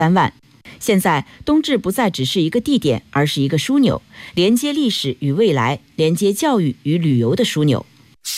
3万。现在，冬至不再只是一个地点，而是一个枢纽，连接历史与未来，连接教育与旅游的枢纽。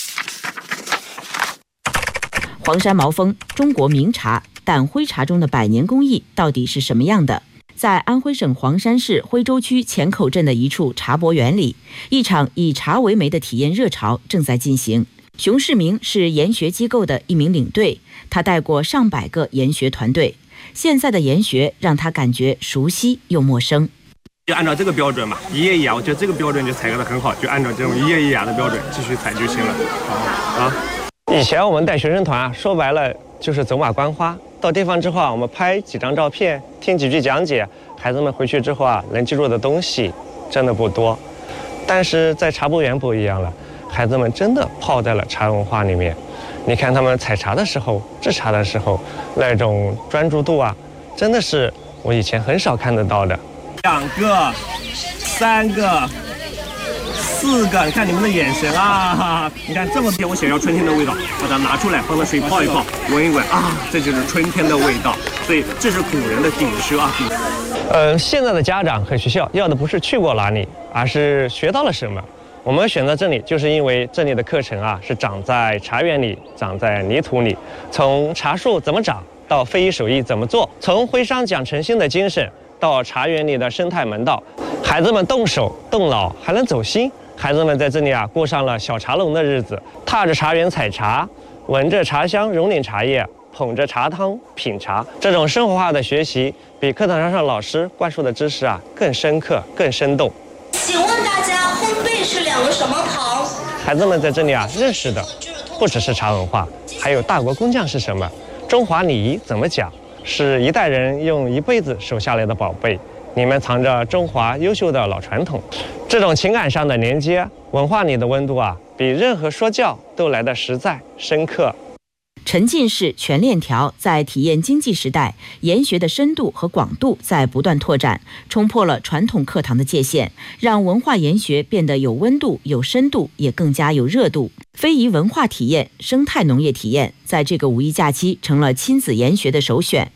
黄山毛峰，中国名茶，但徽茶中的百年工艺到底是什么样的？在安徽省黄山市徽州区前口镇的一处茶博园里，一场以茶为媒的体验热潮正在进行。熊世明是研学机构的一名领队，他带过上百个研学团队。现在的研学让他感觉熟悉又陌生。 就按照这个标准嘛，一页一眼，我觉得这个标准就采购的很好，就按照这种一页一眼的标准继续采就行了。 以前我们带学生团说白了就是走马观花，到地方之后我们拍几张照片，听几句讲解，孩子们回去之后能记住的东西真的不多。但是在茶博园不一样了，孩子们真的泡在了茶文化里面。你看他们采茶的时候、制茶的时候，那种专注度真的是我以前很少看得到的。 2个、3个、4个，你看你们的眼神你看这么甜，我想要春天的味道，把它拿出来，放到水泡一泡，闻一闻这就是春天的味道。所以这是古人的顶奢现在的家长和学校要的不是去过哪里，而是学到了什么。我们选择这里，就是因为这里的课程是长在茶园里，长在泥土里。从茶树怎么长，到非遗手艺怎么做；从徽商讲诚信的精神，到茶园里的生态门道。孩子们动手动脑，还能走心。孩子们在这里过上了小茶农的日子，踏着茶园采茶，闻着茶香融捻茶叶，捧着茶汤品茶。这种生活化的学习，比课堂上老师灌输的知识更深刻、更生动。 请问大家，烘焙是2个什么行？ 孩子们在这里认识的不只是茶文化，还有大国工匠是什么，中华礼仪怎么讲，是一代人用一辈子守下来的宝贝，里面藏着中华优秀的老传统。这种情感上的连接，文化里的温度比任何说教都来得实在深刻。 沉浸式全链条在体验经济时代，研学的深度和广度在不断拓展，冲破了传统课堂的界限，让文化研学变得有温度、有深度，也更加有热度。非遗文化体验、生态农业体验，在这个五一假期成了亲子研学的首选。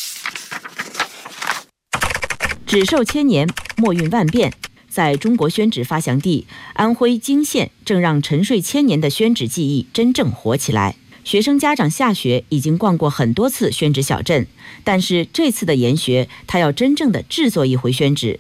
纸寿千年，墨韵万变。在中国宣纸发祥地安徽泾县，正让沉睡千年的宣纸技艺真正活起来。学生家长下学已经逛过很多次宣纸小镇，但是这次的研学，他要真正的制作一回宣纸。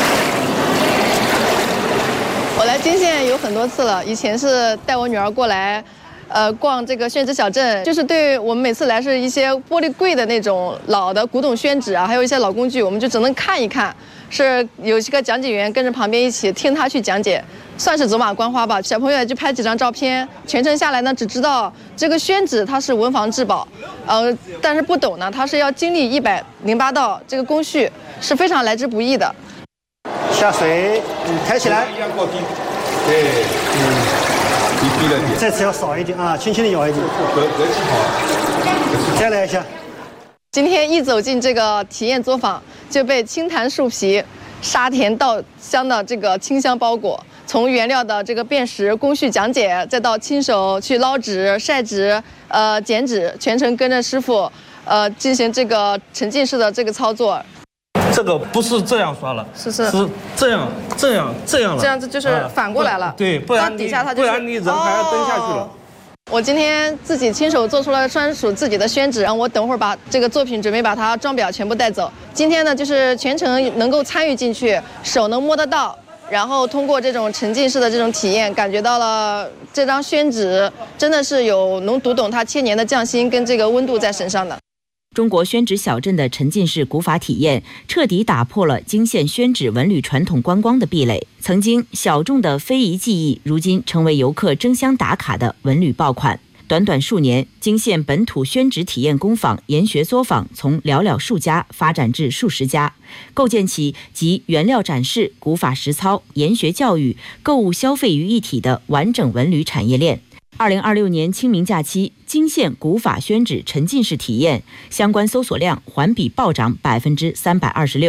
我来泾县有很多次了，以前是带我女儿过来，逛这个宣纸小镇，就是对我们每次来是一些玻璃柜的那种老的古董宣纸还有一些老工具，我们就只能看一看，是有一个讲解员跟着旁边一起听他去讲解。算是走马观花吧，小朋友也就拍几张照片，全程下来呢，只知道这个宣纸它是文房至宝，但是不懂呢，它是要经历108道这个工序，是非常来之不易的。 下水，抬起来， 对，低了点， 这次要少一点轻轻的摇一点， 格气好， 再来一下。 今天一走进这个体验作坊，就被青檀树皮、沙田稻香的这个清香包裹。从原料的这个辨识工序讲解，再到亲手去捞纸、晒纸、剪纸，全程跟着师傅进行这个沉浸式的这个操作。 这个不是这样刷了，是这样了， 这样子就是反过来了。 对，不然底下它就是， 不然你人还要蹲下去了。 我今天自己亲手做出了专属自己的宣纸，我等会儿把这个作品准备把它装裱全部带走。今天呢，就是全程能够参与进去，手能摸得到。然后通过这种沉浸式的这种体验，感觉到了这张宣纸真的是能读懂它千年的匠心跟这个温度在身上的。 中国宣纸小镇的沉浸式古法体验，彻底打破了泾县宣纸文旅传统观光的壁垒。曾经小众的非遗技艺，如今成为游客争相打卡的文旅爆款。短短数年，泾县本土宣纸体验工坊、研学作坊从寥寥数家发展至数十家，构建起集原料展示、古法实操、研学教育、购物消费于一体的完整文旅产业链。2026年清明假期，泾县古法宣纸沉浸式体验相关搜索量环比暴涨326%。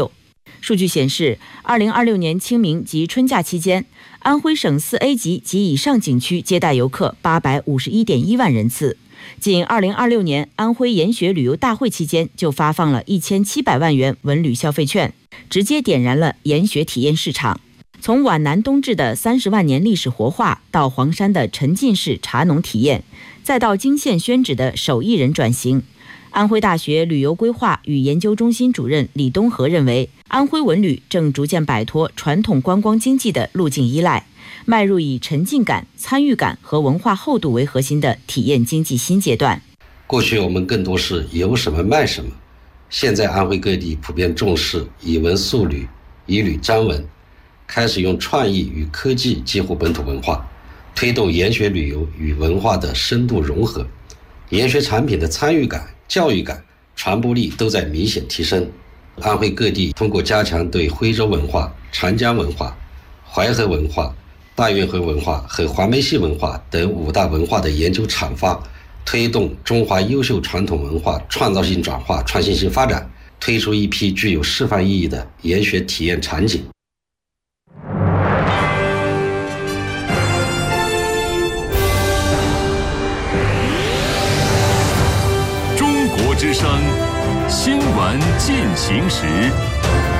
数据显示，2026年清明及春假期间，安徽省4A 级及以上景区接待游客851.1万人次。仅2026年安徽研学旅游大会期间，就发放了1700万元文旅消费券，直接点燃了研学体验市场。从皖南冬至的30万年历史活化，到黄山的沉浸式茶农体验，再到泾县宣纸的手艺人转型，安徽大学旅游规划与研究中心主任李东和认为，安徽文旅正逐渐摆脱传统观光经济的路径依赖，迈入以沉浸感、参与感和文化厚度为核心的体验经济新阶段。 过去我们更多是有什么卖什么，现在安徽各地普遍重视以文塑旅、以旅沾文，开始用创意与科技结合本土文化，推动研学旅游与文化的深度融合，研学产品的参与感、教育感、传播力都在明显提升。安徽各地通过加强对徽州文化、长江文化、淮河文化、大运河文化和黄梅戏文化等5大文化的研究阐发，推动中华优秀传统文化创造性转化、创新性发展，推出一批具有示范意义的研学体验场景。 中国之声，新闻进行时。